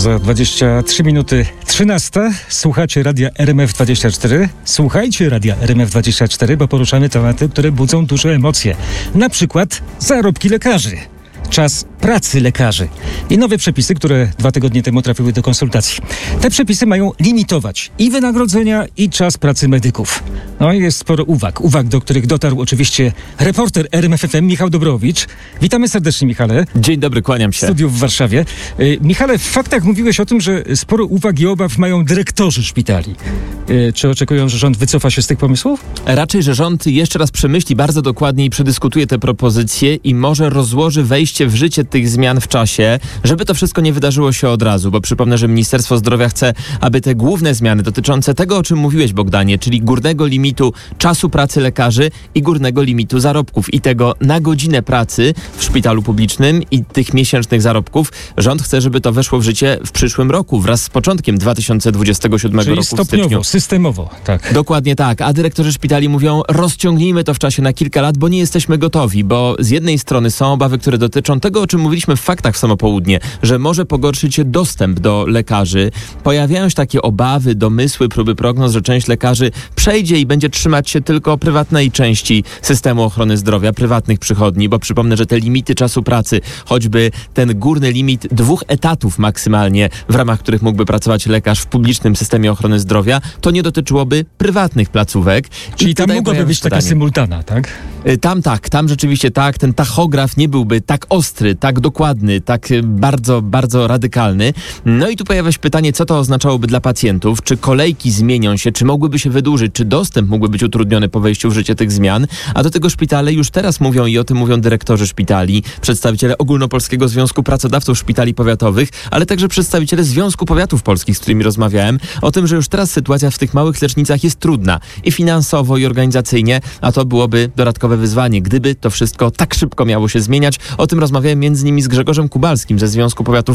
Za 23 minuty 13. Słuchacie Radia RMF24. Słuchajcie Radia RMF24, bo poruszamy tematy, które budzą duże emocje. Na przykład zarobki lekarzy. Czas pracy lekarzy i nowe przepisy, które 2 tygodnie temu trafiły do konsultacji. Te przepisy mają limitować i wynagrodzenia, i czas pracy medyków. No i jest sporo uwag, do których dotarł oczywiście reporter RMF FM Michał Dobrowicz. Witamy serdecznie, Michale. Dzień dobry, kłaniam się. W studiu w Warszawie. Michale, w faktach mówiłeś o tym, że sporo uwag i obaw mają dyrektorzy szpitali. Czy oczekują, że rząd wycofa się z tych pomysłów? Raczej, że rząd jeszcze raz przemyśli bardzo dokładnie i przedyskutuje te propozycje i może rozłoży wejście w życie tych zmian w czasie, żeby to wszystko nie wydarzyło się od razu, bo przypomnę, że Ministerstwo Zdrowia chce, aby te główne zmiany dotyczące tego, o czym mówiłeś, Bogdanie, czyli górnego limitu czasu pracy lekarzy i górnego limitu zarobków i tego na godzinę pracy w szpitalu publicznym i tych miesięcznych zarobków, rząd chce, żeby to weszło w życie w przyszłym roku, wraz z początkiem 2027 Czyli roku stopniowo, w styczniu. systemowo, tak. Dokładnie tak, a dyrektorzy szpitali mówią, rozciągnijmy to w czasie na kilka lat, bo nie jesteśmy gotowi, bo z jednej strony są obawy, które dotyczą tego, o czym mówiliśmy w faktach w samo południe, że może pogorszyć się dostęp do lekarzy. Pojawiają się takie obawy, domysły, próby prognoz, że część lekarzy przejdzie i będzie trzymać się tylko prywatnej części systemu ochrony zdrowia, prywatnych przychodni, bo przypomnę, że te limity czasu pracy, choćby ten górny limit 2 etatów maksymalnie, w ramach których mógłby pracować lekarz w publicznym systemie ochrony zdrowia, to nie dotyczyło,by prywatnych placówek. Czyli tam mogłaby być taka symultana, tak? Tam rzeczywiście tak, ten tachograf nie byłby tak ostry, tak dokładny, tak bardzo, bardzo radykalny. No i tu pojawia się pytanie, co to oznaczałoby dla pacjentów, czy kolejki zmienią się, czy mogłyby się wydłużyć, czy dostęp mógłby być utrudniony po wejściu w życie tych zmian, a do tego szpitale już teraz mówią i o tym mówią dyrektorzy szpitali, przedstawiciele Ogólnopolskiego Związku Pracodawców Szpitali Powiatowych, ale także przedstawiciele Związku Powiatów Polskich, z którymi rozmawiałem, o tym, że już teraz sytuacja w tych małych lecznicach jest trudna i finansowo, i organizacyjnie, a to byłoby dodatkowe wyzwanie, gdyby to wszystko tak szybko miało się zmieniać. O tym rozmawiałem między innymi z Grzegorzem Kubalskim ze Związku Powiatów